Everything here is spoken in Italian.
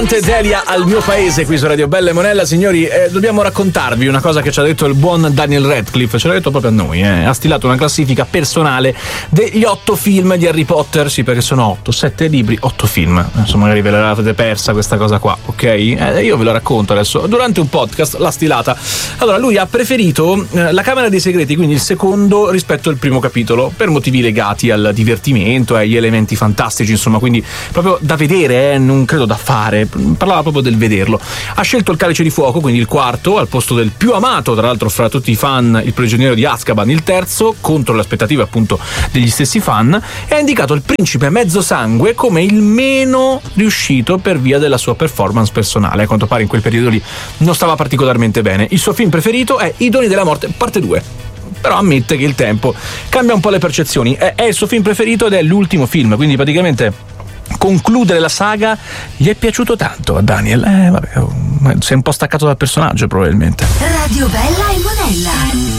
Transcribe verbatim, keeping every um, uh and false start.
Delia al mio paese qui su Radio Bella e Monella. Signori, eh, dobbiamo raccontarvi una cosa che ci ha detto il buon Daniel Radcliffe. Ce l'ha detto proprio a noi, eh. Ha stilato una classifica personale degli otto film di Harry Potter. Sì, perché sono otto, sette libri, otto film. Insomma, magari ve l'avete persa questa cosa qua, ok? Eh, io ve lo racconto adesso. Durante un podcast l'ha stilata. Allora, lui ha preferito eh, La Camera dei Segreti, quindi il secondo rispetto al primo capitolo, per motivi legati al divertimento e agli elementi fantastici, insomma, quindi proprio da vedere, eh, non credo da fare. Parlava proprio del vederlo. Ha scelto Il Calice di Fuoco, quindi il quarto, al posto del più amato, tra l'altro fra tutti i fan, Il Prigioniero di Azkaban, il terzo, contro le aspettative appunto degli stessi fan, e ha indicato Il Principe Mezzo Sangue come il meno riuscito per via della sua performance personale. A quanto pare in quel periodo lì non stava particolarmente bene. Il suo film preferito è I Doni della Morte, parte due. Però ammette che il tempo cambia un po' le percezioni. È, è il suo film preferito ed è l'ultimo film, quindi praticamente concludere la saga gli è piaciuto tanto a Daniel. Eh vabbè, si è un po' staccato dal personaggio probabilmente. Radio Bella e Monella.